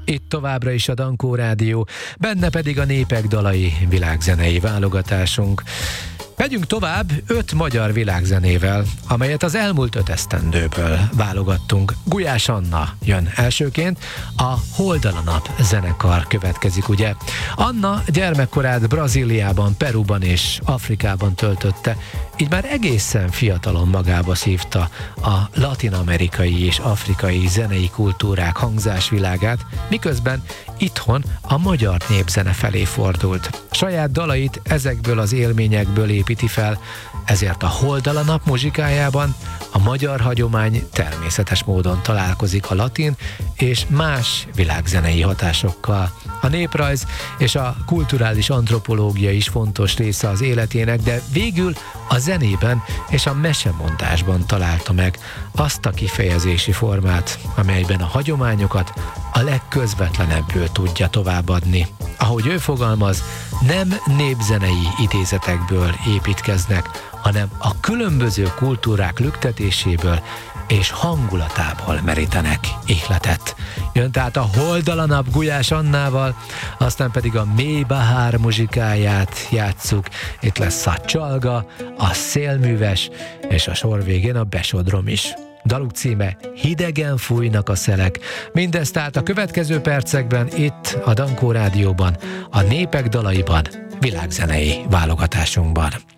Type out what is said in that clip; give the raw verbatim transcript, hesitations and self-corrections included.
Itt továbbra is a Dankó Rádió, benne pedig a Népek dalai világzenei válogatásunk. Megyünk tovább öt magyar világzenével, amelyet az elmúlt öt esztendőből válogattunk. Gulyás Anna jön elsőként, a Hold a nap zenekar következik, ugye. Anna gyermekkorát Brazíliában, Peruban és Afrikában töltötte, így már egészen fiatalon magába szívta a latin-amerikai és afrikai zenei kultúrák hangzásvilágát, miközben itthon a magyar népzene felé fordult. Saját dalait ezekből az élményekből építi fel, ezért a Hold a nap muzsikájában a magyar hagyomány természetes módon találkozik a latin és más világzenei hatásokkal. A néprajz és a kulturális antropológia is fontos része az életének, de végül a zenében és a mesemondásban találta meg azt a kifejezési formát, amelyben a hagyományokat a legközvetlenebből tudja továbbadni. Ahogy ő fogalmaz, nem népzenei idézetekből építkeznek, hanem a különböző kultúrák lüktetéséből és hangulatából merítenek ihletet. Jön tehát a Hold a nap Gulyás Annával, aztán pedig a Mély Bahár muzsikáját játsszuk. Itt lesz a Csalga, a Szélműves, és a sor végén a Besodrom is. Daluk címe Hidegen fújnak a szelek. Mindez tehát a következő percekben itt a Dankó Rádióban, a Népek dalaiban, világzenei válogatásunkban.